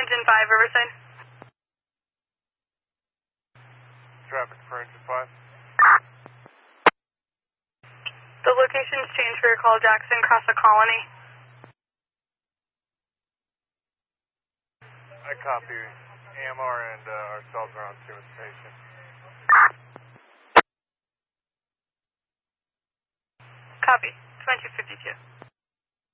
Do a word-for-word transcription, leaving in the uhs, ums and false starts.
Engine five, Riverside. Traffic for Engine five. The location's changed for your call, Jackson, across the colony. I copy. A M R and uh, ourselves are on Stewart Station. Copy. twenty fifty-two.